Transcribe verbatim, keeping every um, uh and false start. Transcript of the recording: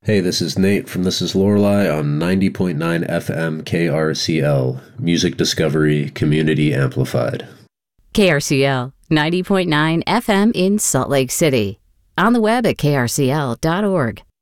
Hey, this is Nate from This is Lorelei on ninety point nine F M K R C L, Music Discovery Community Amplified. K R C L, ninety point nine F M in Salt Lake City. On the web at k r c l dot org.